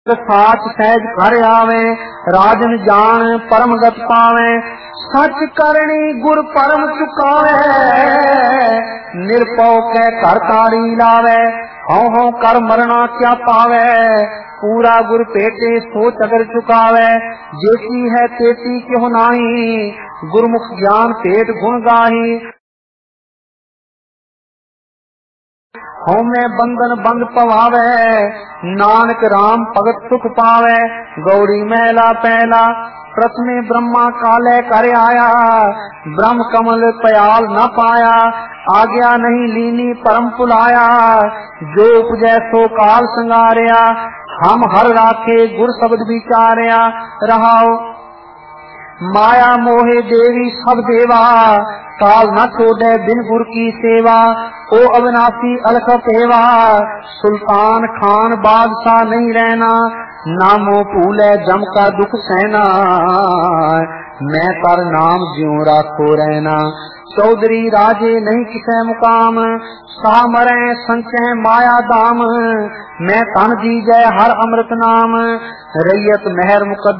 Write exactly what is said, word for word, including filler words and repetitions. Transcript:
साच सहज कर आवे, राजन जान परम गत पावे। सच करनी गुर परम चुकावे, निरपौ कै घर ताड़ी लावे। हौ हौ कर मरना क्या पावे, पूरा गुर पेटे सोच अगर चुकावे। जेती है तेती क्यों नाही, गुरमुख ज्ञान पेट गुण गाही। हमें बंधन बंद पवावे, नानक राम भगत सुख पावे। गौड़ी मैला पहला प्रथमे ब्रह्मा काले कर आया, ब्रह्म कमल पयाल न पाया। आज्ञा नहीं लीनी परम पुलाया, जो उपजै सो काल संगारिया। हम हर राखे गुर शब्द विचारिया, रहाओ माया मोहे देवी सब देवा। काल न छोड़े बिन गुर की सेवा, ओ अविनाशी अलख पेवा। सुल्तान खान बादशाह नहीं रहना, नामो भूले जम का दुख सहना। मैं कर नाम ज्यों राखो रहना, चौधरी राजे नहीं किसे मुकाम। सा मरे संचय माया दाम, मैं तन जी जय हर अमृत नाम। रैयत मेहर मुकद